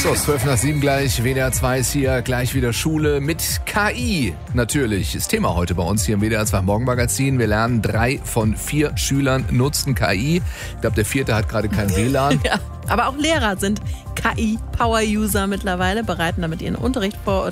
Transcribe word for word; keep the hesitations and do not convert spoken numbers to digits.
So, zwölf nach sieben gleich, W D R zwei ist hier, gleich wieder Schule mit K I. Natürlich, ist Thema heute bei uns hier im W D R zwei Morgenmagazin. Wir lernen, drei von vier Schülern nutzen K I. Ich glaube, der vierte hat gerade kein W L A N. Ja, aber auch Lehrer sind K I-Power-User mittlerweile, bereiten damit ihren Unterricht vor oder